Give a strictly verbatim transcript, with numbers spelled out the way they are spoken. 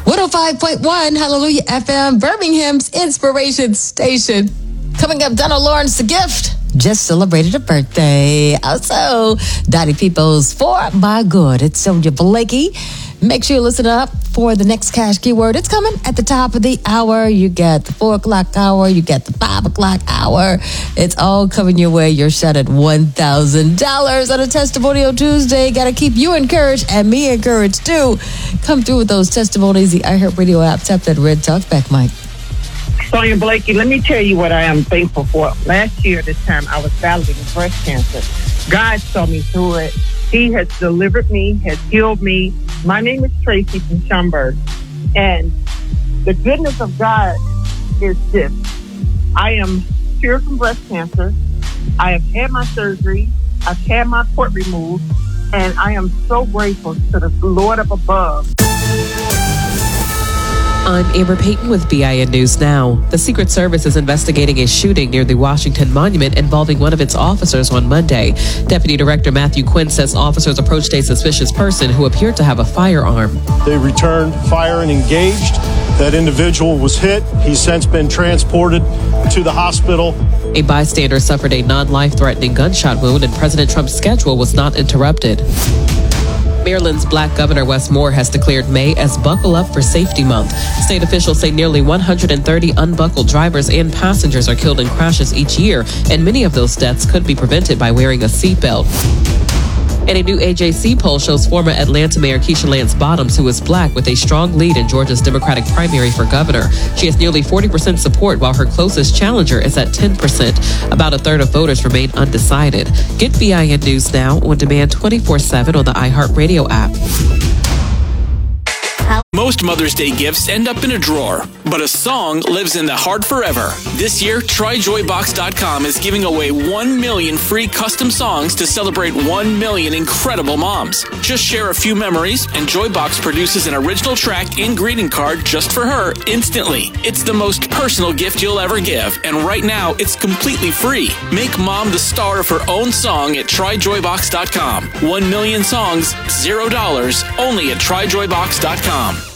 one oh five point one, Hallelujah F M, Birmingham's Inspiration Station. Coming up, Donald Lawrence, the gift, just celebrated a birthday. Also, Dottie Peoples, For My Good. It's Sonia Blakey. Make sure you listen up for the next cash keyword. It's coming at the top of the hour. You get the four o'clock hour. You get the five o'clock hour. It's all coming your way. You're shot at one thousand dollars on a Testimonial Tuesday. Got to keep you encouraged and me encouraged too. Come through with those testimonies. The iHeartRadio app. Tap that red talk back mic. Sonia Blakey, let me tell you what I am thankful for. Last year, this time, I was battling breast cancer. God saw me through it. He has delivered me, has healed me. My name is Tracy from Schaumburg. And the goodness of God is this. I am cured from breast cancer. I have had my surgery. I've had my port removed. And I am so grateful to the Lord up above. I'm Amber Payton with B I N News Now. The Secret Service is investigating a shooting near the Washington Monument involving one of its officers on Monday. Deputy Director Matthew Quinn says officers approached a suspicious person who appeared to have a firearm. They returned fire and engaged. That individual was hit. He's since been transported to the hospital. A bystander suffered a non-life-threatening gunshot wound, and President Trump's schedule was not interrupted. Maryland's Black Governor Wes Moore has declared May as Buckle Up for Safety Month. State officials say nearly one hundred thirty unbuckled drivers and passengers are killed in crashes each year, and many of those deaths could be prevented by wearing a seatbelt. And a new A J C poll shows former Atlanta Mayor Keisha Lance Bottoms, who is black, with a strong lead in Georgia's Democratic primary for governor. She has nearly forty percent support, while her closest challenger is at ten percent. About a third of voters remain undecided. Get B I N News Now on demand twenty-four seven on the iHeartRadio app. Most Mother's Day gifts end up in a drawer, but a song lives in the heart forever. This year, Try Joy Box dot com is giving away one million free custom songs to celebrate one million incredible moms. Just share a few memories, and Joybox produces an original track and greeting card just for her instantly. It's the most personal gift you'll ever give, and right now, it's completely free. Make mom the star of her own song at Try Joy Box dot com. One million songs, zero dollars, only at Try Joy Box dot com.